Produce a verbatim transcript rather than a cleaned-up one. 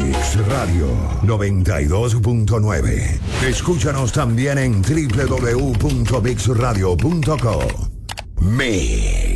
Mix Radio noventa y dos punto nueve. Escúchanos también en doble u doble u doble u punto mix radio punto co. Mix.